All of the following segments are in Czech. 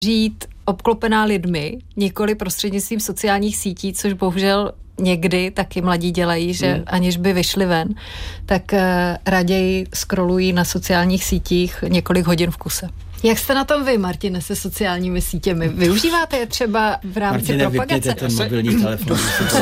žít obklopená lidmi, nikoli prostřednictvím sociálních sítí, což bohužel někdy taky mladí dělají, že aniž by vyšli ven, tak raději scrollují na sociálních sítích několik hodin v kuse. Jak jste na tom vy, Martine, se sociálními sítěmi? Využíváte je třeba v rámci propagace? Martine, ten mobilní telefon.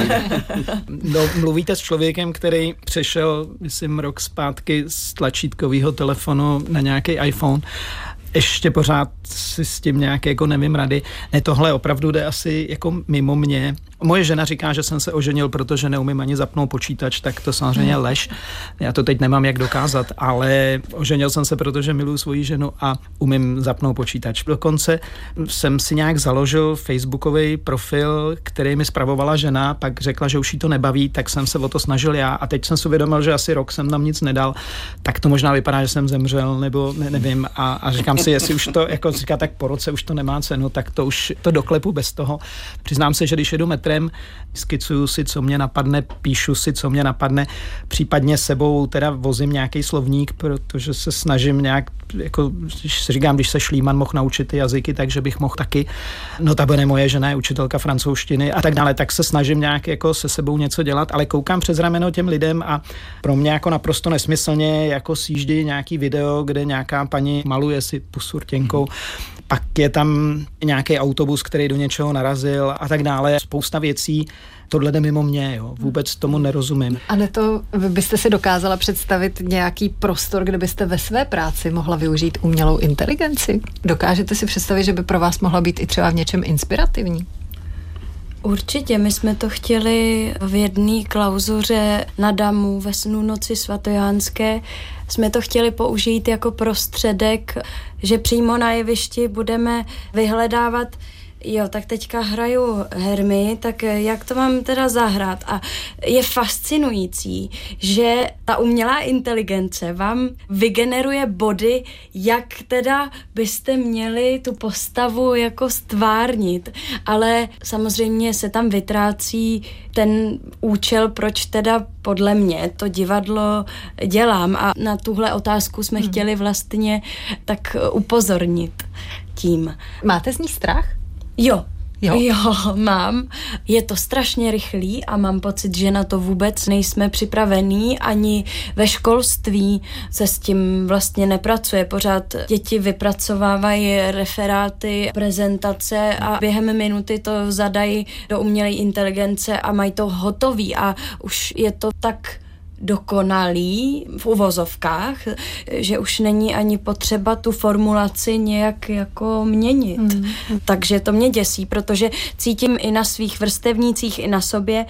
No, mluvíte s člověkem, který přešel, myslím, rok zpátky z tlačítkového telefonu na nějaký iPhone. Ještě pořád si s tím nějak jako nevím rady. Ne, tohle opravdu jde asi jako mimo mě. Moje žena říká, že jsem se oženil, protože neumím ani zapnout počítač, tak to samozřejmě lež. Já to teď nemám jak dokázat, ale oženil jsem se, protože miluji svoji ženu a umím zapnout počítač. Dokonce jsem si nějak založil facebookový profil, který mi spravovala žena, pak řekla, že už jí to nebaví, tak jsem se o to snažil já a teď jsem si uvědomil, že asi rok jsem tam nic nedal, tak to možná vypadá, že jsem zemřel, nebo nevím a říkám si, jestli už to, jako říká, tak po roce už to nemá cenu, tak to už to doklepu bez toho. Přiznám se, že když jedu metrem, skicuju si, co mě napadne, píšu si, co mě napadne, případně sebou teda vozím nějaký slovník, protože se snažím nějak, jako když si říkám, když se Schliemann mohl naučit ty jazyky, takže bych mohl taky. Notabene moje žena je učitelka francouzštiny a tak dále, tak se snažím nějak jako se sebou něco dělat, ale koukám přes rameno těm lidem a pro mě jako naprosto nesmyslně jako sjíždí nějaký video, kde nějaká paní maluje si pusu rtěnkou. Pak je tam nějaký autobus, který do něčeho narazil a tak dále. Spousta věcí, tohle jde mimo mě, jo. Vůbec tomu nerozumím. Aneto, vy byste si dokázala představit nějaký prostor, kde byste ve své práci mohla využít umělou inteligenci? Dokážete si představit, že by pro vás mohla být i třeba v něčem inspirativní? Určitě, my jsme to chtěli v jedné klauzuře na Damu ve Snu noci svatojánské. Jsme to chtěli použít jako prostředek, že přímo na jevišti budeme vyhledávat, jo, tak teďka hraju Hermy, tak jak to mám teda zahrát? A je fascinující, že ta umělá inteligence vám vygeneruje body, jak teda byste měli tu postavu jako stvárnit. Ale samozřejmě se tam vytrácí ten účel, proč teda podle mě to divadlo dělám. A na tuhle otázku jsme chtěli vlastně tak upozornit tím. Máte z ní strach? Jo, mám. Je to strašně rychlý a mám pocit, že na to vůbec nejsme připravení, ani ve školství se s tím vlastně nepracuje. Pořád děti vypracovávají referáty, prezentace a během minuty to zadají do umělé inteligence a mají to hotový a už je to tak dokonalý v uvozovkách, že už není ani potřeba tu formulaci nějak jako měnit. Takže to mě děsí, protože cítím i na svých vrstevnících, i na sobě,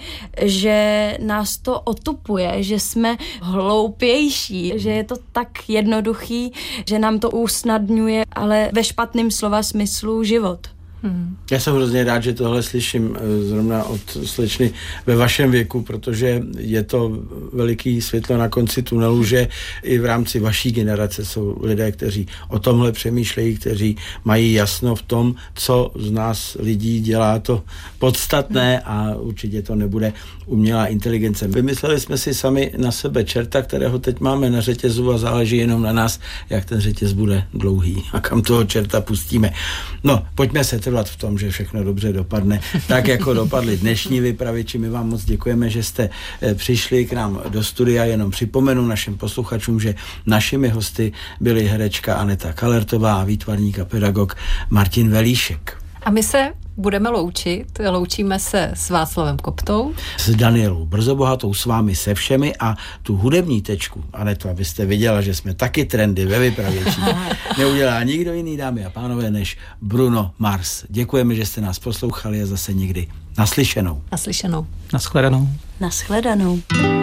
že nás to otupuje, že jsme hloupější, že je to tak jednoduchý, že nám to usnadňuje, ale ve špatném slova smyslu život. Já jsem hrozně rád, že tohle slyším zrovna od slečny ve vašem věku, protože je to veliký světlo na konci tunelu, že i v rámci vaší generace jsou lidé, kteří o tomhle přemýšlejí, kteří mají jasno v tom, co z nás lidí dělá to podstatné a určitě to nebude umělá inteligence. Vymysleli jsme si sami na sebe čerta, kterého teď máme na řetězu a záleží jenom na nás, jak ten řetěz bude dlouhý a kam toho čerta pustíme. No, pojďme se trvat v tom, že všechno dobře dopadne, tak jako dopadly dnešní vypravěči. My vám moc děkujeme, že jste přišli k nám do studia. Jenom připomenu našim posluchačům, že našimi hosty byly herečka Aneta Kalertová a výtvarník a pedagog Martin Velíšek. A my se budeme loučit. Loučíme se s Václavem Koptou. S Danielou Brzobohatou, s vámi se všemi a tu hudební tečku, Aneto, abyste viděla, že jsme taky trendy ve vypravěčích. Neudělá nikdo jiný, dámy a pánové, než Bruno Mars. Děkujeme, že jste nás poslouchali a zase někdy naslyšenou. Naslyšenou. Nashledanou. Nashledanou.